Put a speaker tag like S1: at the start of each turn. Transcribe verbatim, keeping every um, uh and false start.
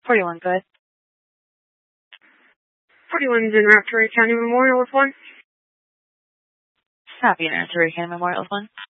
S1: forty-one, go ahead.
S2: forty-one's in Raptor County Memorial with one.
S1: Copy in Raptor County Memorial with one.